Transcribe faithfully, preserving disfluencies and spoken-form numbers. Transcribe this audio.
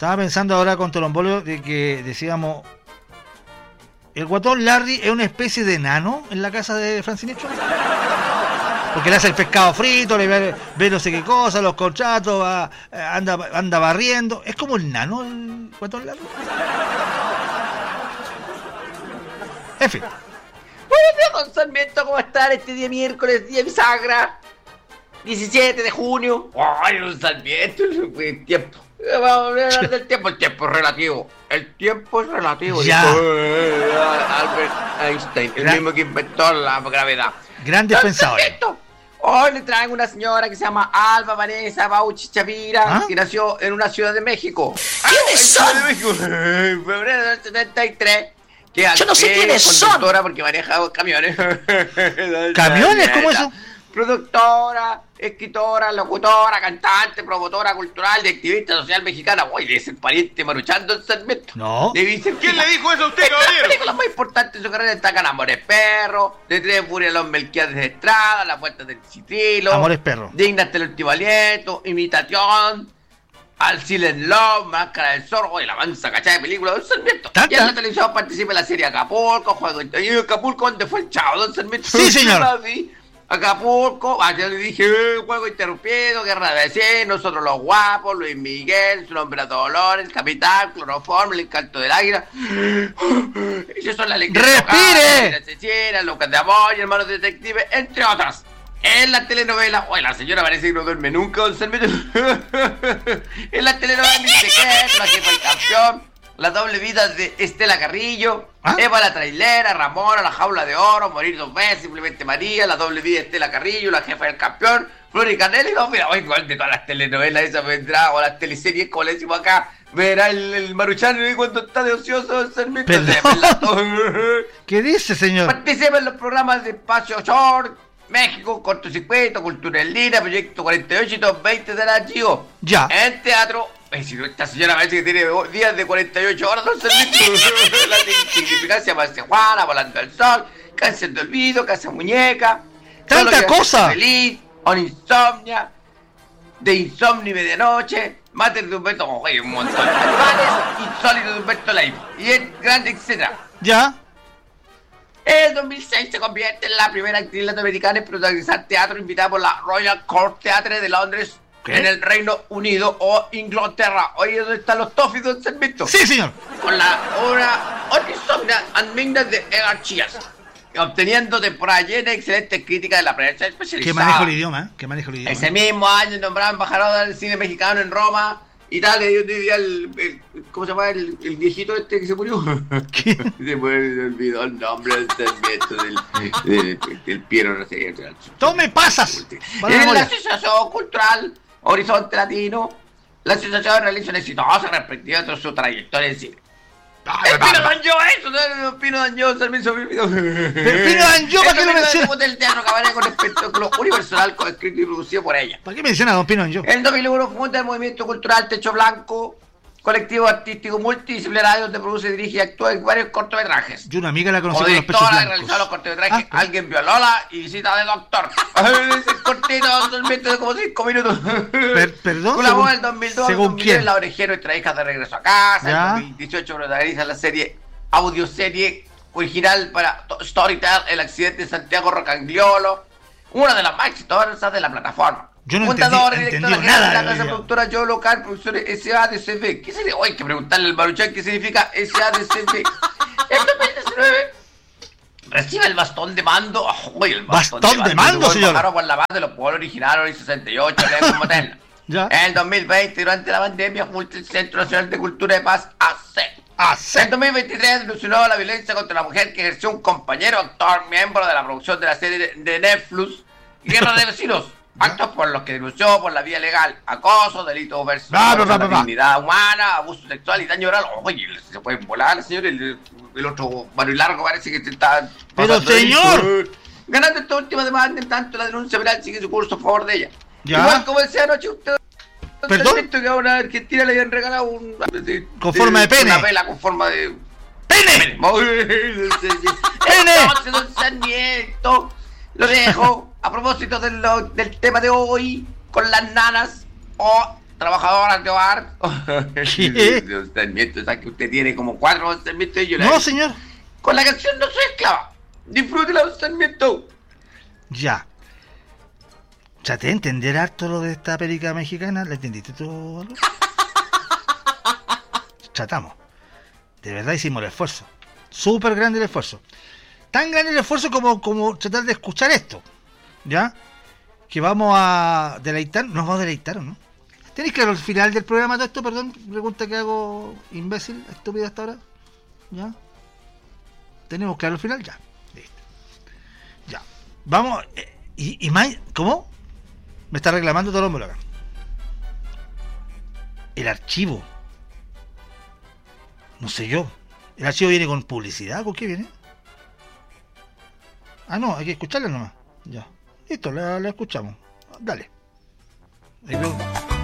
Estaba pensando ahora con Tolombolio de que decíamos, el guatón Larry es una especie de enano en la casa de Francinecho. Porque le hace el pescado frito, le ve, ve no sé qué cosa, los contratos, va, anda, anda barriendo. ¿Es como el nano el guatón Larry? En fin. Buenos días, don Sarmiento, ¿cómo están este día miércoles, día bisagra? diecisiete de junio. Ay, don Sarmiento, el tiempo. Vamos a hablar del tiempo. El tiempo es relativo. El tiempo es relativo. Ya. Dijo eh, Albert Einstein, el Gran... mismo que inventó la gravedad. Grandes pensadores. Hoy le traigo una señora que se llama Alba Vanessa Bauchi Chavira, ¿Ah? que nació en una ciudad de México. ¿Quiénes ah, son? En México, en febrero del setenta y tres. Que Yo no sé quiénes son. Conductora porque maneja camiones. ¿Camiones? ¿Cómo eso? Productora, escritora, locutora, cantante, promotora cultural y activista social mexicana. Uy, debe ser pariente Maruchan, don Sarmiento. No. ¿Quién le dijo eso a usted, caballero? Las películas más importantes de su carrera destacan Amores Perro, De Tres Furias Los Melquiades de Estrada, La Puerta del Citrilo, Amores Perro, Digna hasta el último aliento, Imitación, Al Silent Love, Máscara del Zorro y la mansa cachada de películas, don Sarmiento. ¿Tanta? Y en la televisión participa en la serie Acapulco, Juego y Acapulco, ¿dónde fue el chavo, don Sarmiento? Sí, señor. Acapulco, ah, ya le dije, eh, Juego Interrumpido, Guerra de cien, Nosotros los Guapos, Luis Miguel, Su Nombre a Dolores, El Cloroformo, El Encanto del Águila. Esas son las lecturas. ¡Respire! Las asesinas, Lucas de Amor, Hermanos Detectives, entre otras. En la telenovela, oye, la señora parece que no duerme nunca, don Sarmiento. En la telenovela Mi Secreto, La Jefa del Campeón, La Doble Vida de Estela Carrillo, ¿Ah? Eva la Trailera, Ramona, La Jaula de Oro, Morir dos veces, Simplemente María, La Doble Vida de Estela Carrillo, La Jefa del Campeón, Flor y Canela, y no, mira, oye, igual de todas las telenovelas esas vendrá, o las teleseries, como le decimos acá, verá el, el Maruchan cuando está de ocioso, Sarmiento. ¿Qué dice, señor? Participa en los programas de Espacio Short, México, Cortocircuito, Cultura en Línea, Proyecto cuarenta y ocho y Top veinte de la Gio. Ya. En teatro. Ay, si esta señora parece que tiene días de cuarenta y ocho horas, no sé. La significancia más Juana, Volando al Sol, Cáncer de Olvido, Casa Muñeca. ¡Tanta cosa! Feliz, On Insomnia, De Insomnio y Medianoche, Mater de Humberto, oye, un montón. Animales, Insólito de Humberto Leiva. Y el grande, etcétera. Ya. En dos mil seis se convierte en la primera actriz latinoamericana en protagonizar teatro invitada por la Royal Court Theatre de Londres, ¿qué? En el Reino Unido o Inglaterra. Oye, ¿dónde están los Toffees, don Sarmiento? Sí, señor. Con la obra Insomnia and Midnight de Edgar Chías, obteniendo temporada llena y excelentes críticas de la prensa especializada. ¿Qué manejo el idioma? ¿eh? ¿Qué manejo el idioma? Ese mismo año nombrado embajador del cine mexicano en Roma, Italia, y donde vivía el, el, ¿cómo se llama? El, el viejito este que se murió. ¿Qué? Se me olvidó el nombre del Sarmiento, del, del, del, del Piero, no sé. ¡Tome pasas! En la Asociación Cultural Horizonte Latino, la asociación realiza una exitosa respectiva de su trayectoria en cine. ¡El Pino dañó eso! ¿No? Pino dañó, Sarmiento se me olvidó. ¿El Pino dañó? ¿Para qué lo menciona? El teatro cabaret con espectáculo universal escrito y producido por ella. ¿Para qué menciona a don Pino dañó? En dos mil uno funda el movimiento cultural Techo Blanco, colectivo artístico multidisciplinario donde produce, dirige y actúa en varios cortometrajes. Yo una amiga la conocí Como con los pechos directora, blancos. realizó los cortometrajes Ah, Alguien violóla y Visita de Doctor. Ese cortito, Sarmiento, de como cinco minutos. Per, perdón. Colaboró en el dos mil dos, ¿según dos mil diez, quién? La Orejero, Nuestra Hija de Regreso a Casa. ¿Ya? En dos mil dieciocho protagoniza la serie, audioserie original para Storytel, El Accidente de Santiago Rocagliolo, una de las más exitosas de la plataforma. Yo no Fundador entendí, y directora entendí general nada de de la casa video. productora Yo Local Producciones S A D C V. ¿Qué sería? Hay que preguntarle al Maruchan qué significa S A D C V. En dos mil diecinueve recibe el bastón de mando. Oh, el bastón, ¿Bastón de mando, Fue señor? embajador por la paz de los pueblos originarios y sesenta y ocho, lengua materna. Ya. En el dos mil veinte, durante la pandemia, junto al Centro Nacional de Cultura de Paz, A C. Ah, En dos mil veintitrés denunció la violencia contra la mujer que ejerció un compañero actor, miembro de la producción de la serie de, de Netflix, Guerra de Vecinos. Actos por los que denunció por la vía legal acoso, delitos versus Va, va, va, la va. dignidad humana, abuso sexual y daño moral. Oye, se pueden volar, señor. El, el otro Mario Largo parece que está. Pero, señor. Ganando esta última demanda, en tanto la denuncia penal sigue su curso a favor de ella. Ya. Igual como decía anoche usted. ¿Perdón? Que a una argentina le habían regalado un. De, Con forma de pene. Una vela con forma de. ¡Pene! Entonces, don Sarmiento, lo dejo a propósito de lo, del tema de hoy, con las nanas o trabajadoras de hogar. ¿Qué? De don Sarmiento, o sea que usted tiene como cuatro don Sarmiento y yo la No, vi. señor. Con la canción No soy esclava. Disfrútela, don Sarmiento. Ya. Traté de entender harto lo de esta película mexicana. ¿La entendiste tú algo? Tratamos. De verdad hicimos el esfuerzo. Súper grande el esfuerzo. Tan grande el esfuerzo como, como tratar de escuchar esto. ¿Ya? Que vamos a deleitar. ¿Nos vamos a deleitar o no? ¿Tenéis claro el final del programa todo esto? Perdón, pregunta que hago imbécil, estúpido hasta ahora. ¿Ya? ¿Tenemos claro el final? Ya. Listo. Ya. Vamos. Eh, y, y más. ¿Cómo? Me está reclamando todo el mundo acá. El archivo. No sé yo. ¿El archivo viene con publicidad? ¿Con qué viene? Ah, no, hay que escucharla nomás. Ya. Listo, la, la escuchamos. Dale. Ahí veo.